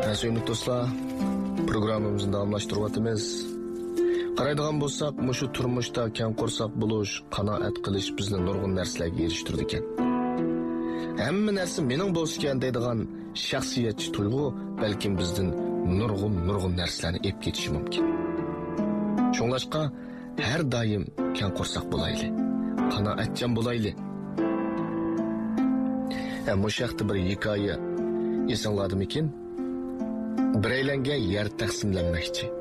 Sevimli dostlar, programımızı davamlaştırıyapmiz. Qaraydigan bo'lsak, mushu turmushda keng qo'rsoq bo'lish, qanoat qilish bizni nurg'un narsalarga erishtirdi ekan. Hamma narsa mening bo'lsin deydigan shaxsiyatchi tuyg'u balkim bizdan nurg'un narsalarni ep ketishi mumkin. Shunglashqa har doim keng qo'rsoq bo'layli, qanoatchan bo'layli. Bu shaxta bir hikoya esingladimikin? Bireylenga yer taqsimlanmoqchi.